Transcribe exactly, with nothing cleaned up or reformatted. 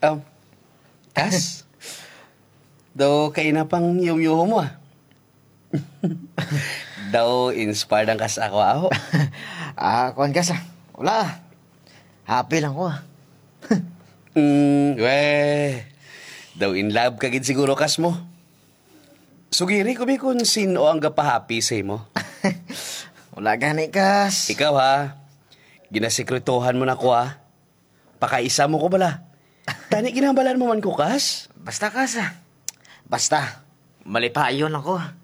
Um, Kas? Daw kay na pang yum-yuho mo ah. Daw inspired ang kas ako ako. Ah, kuhan kas ah. Wala. Happy lang ko ah. Hmm, weh. Daw in love ka gid siguro kas mo. Sugiri ko mi kung sino ang gapahappy sa mo. Wala gani kas. Ikaw ha, ginasekretohan mo na ko ha. Pakaisa mo ko bala. Tani ginambalan mo man ko kas. Basta kas ah. Basta. Malipayon ako ah.